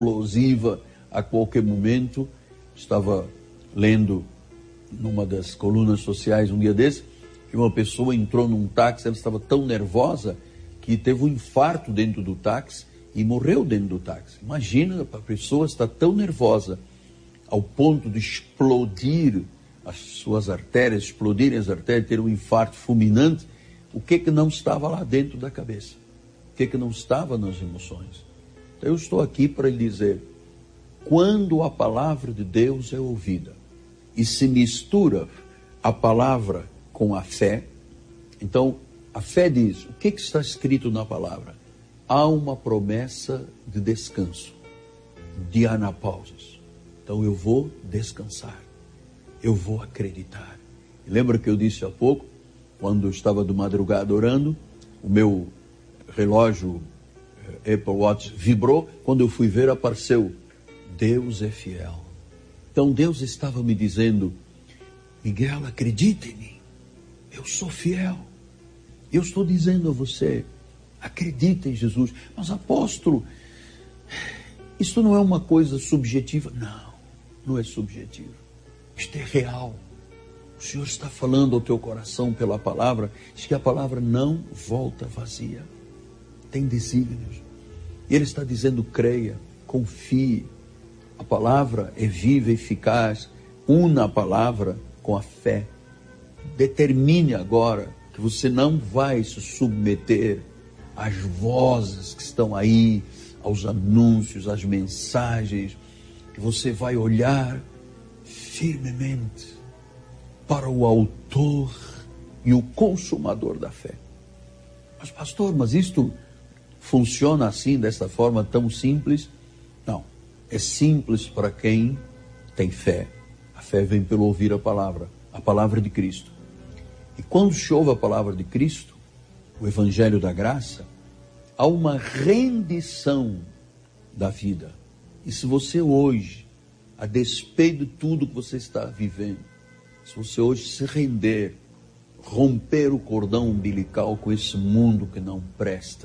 explosiva a qualquer momento. Estava lendo numa das colunas sociais um dia desse, que uma pessoa entrou num táxi, ela estava tão nervosa que teve um infarto dentro do táxi e morreu dentro do táxi. Imagina, a pessoa está tão nervosa ao ponto de explodir as suas artérias, explodirem as artérias, ter um infarto fulminante. O que não estava lá dentro da cabeça? O que não estava nas emoções? Então eu estou aqui para lhe dizer, quando a palavra de Deus é ouvida e se mistura a palavra com a fé, então a fé diz, o que está escrito na palavra? Há uma promessa de descanso, de anapausis. Então eu vou descansar, eu vou acreditar. Lembra que eu disse há pouco, quando eu estava de madrugada orando, o meu relógio Apple Watch vibrou, quando eu fui ver apareceu, Deus é fiel. Então Deus estava me dizendo, Miguel, acredite em mim, eu sou fiel. Eu estou dizendo a você, acredite em Jesus. Mas apóstolo, isso não é uma coisa subjetiva? Não, não é subjetivo. Isto é real. O Senhor está falando ao teu coração pela palavra, diz que a palavra não volta vazia. Tem desígnios. E Ele está dizendo, creia, confie. A palavra é viva e eficaz. Una a palavra com a fé. Determine agora que você não vai se submeter às vozes que estão aí, aos anúncios, às mensagens, que você vai olhar firmemente para o autor e o consumador da fé. Mas pastor, mas isto funciona assim, dessa forma tão simples? Não, é simples para quem tem fé. A fé vem pelo ouvir a palavra de Cristo. E quando se ouve a palavra de Cristo, o Evangelho da Graça, há uma rendição da vida. E se você hoje, a despeito de tudo que você está vivendo, se você hoje se render, romper o cordão umbilical com esse mundo que não presta,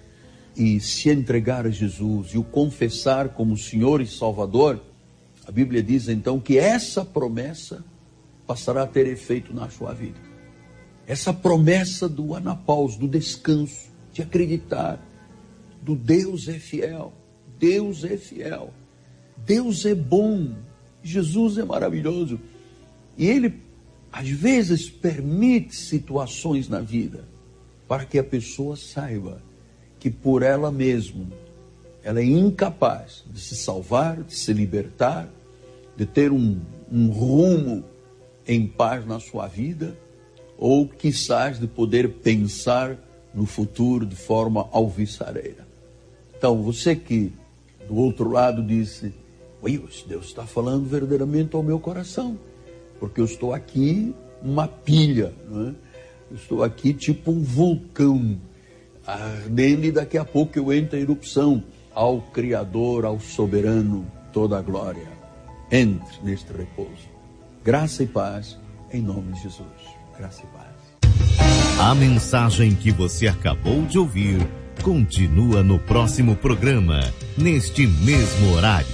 e se entregar a Jesus e o confessar como Senhor e Salvador, a Bíblia diz então que essa promessa passará a ter efeito na sua vida. Essa promessa do anapauso, do descanso, de acreditar, do Deus é fiel, Deus é fiel, Deus é bom, Jesus é maravilhoso. E Ele, às vezes, permite situações na vida para que a pessoa saiba que por ela mesma, ela é incapaz de se salvar, de se libertar, de ter um rumo em paz na sua vida, ou quizás de poder pensar no futuro de forma alvissareira. Então, você que do outro lado disse, Deus está falando verdadeiramente ao meu coração, porque eu estou aqui uma pilha, não é? Eu estou aqui tipo um vulcão, ardendo, e daqui a pouco eu entro em erupção. Ao Criador, ao Soberano, toda a glória. Entre neste repouso. Graça e paz, em nome de Jesus. Graça e paz. A mensagem que você acabou de ouvir continua no próximo programa, neste mesmo horário.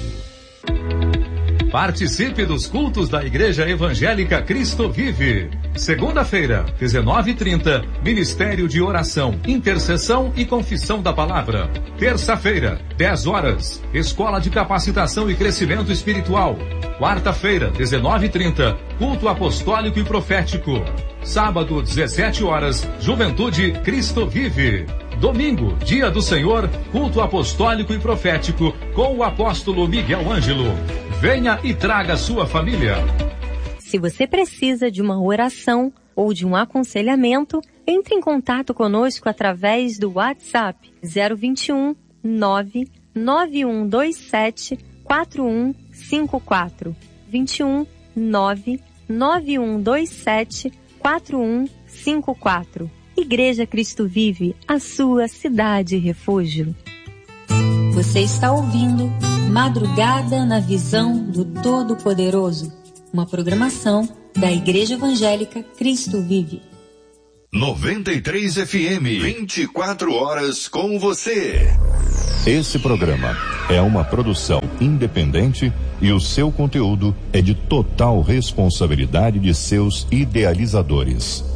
Participe dos cultos da Igreja Evangélica Cristo Vive. Segunda-feira, 19h30, Ministério de Oração, Intercessão e Confissão da Palavra. Terça-feira, 10 horas, Escola de Capacitação e Crescimento Espiritual. Quarta-feira, 19h30, Culto Apostólico e Profético. Sábado, 17 horas, Juventude Cristo Vive. Domingo, Dia do Senhor, Culto Apostólico e Profético, com o apóstolo Miguel Ângelo. Venha e traga sua família. Se você precisa de uma oração ou de um aconselhamento, entre em contato conosco através do WhatsApp 021 99127 4154. 21 99127 4154. Igreja Cristo Vive, a sua cidade refúgio. Você está ouvindo Madrugada na Visão do Todo-Poderoso, uma programação da Igreja Evangélica Cristo Vive. 93 FM, 24 horas com você. Esse programa é uma produção independente e o seu conteúdo é de total responsabilidade de seus idealizadores.